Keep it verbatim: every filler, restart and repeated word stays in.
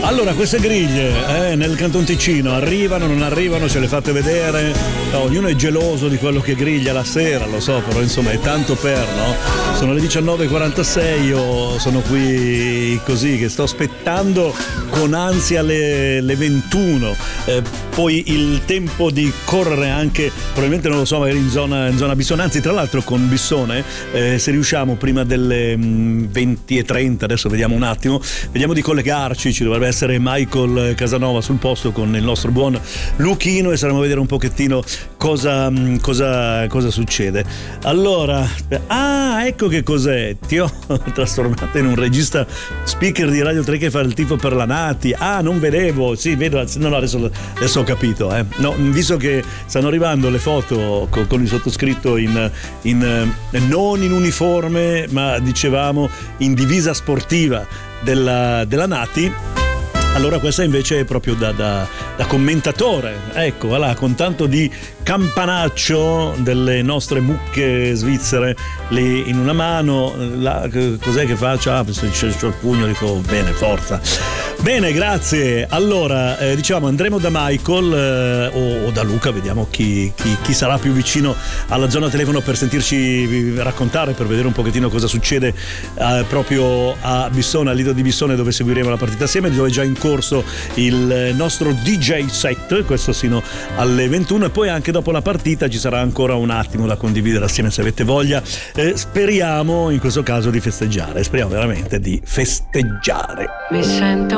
Allora, queste griglie eh, nel Canton Ticino arrivano, non arrivano, ce le fate vedere. No, ognuno è geloso di quello che griglia la sera, lo so, però insomma è tanto per, no? Sono le diciannove e quarantasei, io sono qui così che sto aspettando con ansia le, le ventuno. Eh, poi il tempo di correre anche, probabilmente non lo so, magari in zona, in zona Bissone, anzi tra l'altro con Bissone, eh, se riusciamo prima delle mh, venti e trenta, adesso vediamo un attimo, vediamo di collegarci, ci dovrebbe essere Michael Casanova sul posto con il nostro buon Luchino e saremo a vedere un pochettino cosa, cosa, cosa succede. Allora, ah, ecco che cos'è, ti ho trasformato in un regista speaker di Radio tre che fa il tifo per la Nati. Ah, non vedevo, sì, vedo, no, no, adesso, adesso ho capito, eh. No, visto che stanno arrivando le foto con, con il sottoscritto in, in non in uniforme, ma dicevamo in divisa sportiva della, della Nati. Allora questa invece è proprio da, da, da commentatore, ecco, voilà, con tanto di campanaccio delle nostre mucche svizzere lì in una mano, la, cos'è che faccio? Ah, c'ho il pugno, dico bene, forza. Bene, grazie. Allora, eh, diciamo andremo da Michael eh, o, o da Luca, vediamo chi, chi, chi sarà più vicino alla zona telefono per sentirci raccontare, per vedere un pochettino cosa succede eh, proprio a Bissone, al Lido di Bissone, dove seguiremo la partita assieme, dove è già in corso il nostro D J set, questo sino alle ventuno, e poi anche dopo la partita ci sarà ancora un attimo da condividere assieme se avete voglia. Eh, speriamo in questo caso di festeggiare, speriamo veramente di festeggiare. Mi sento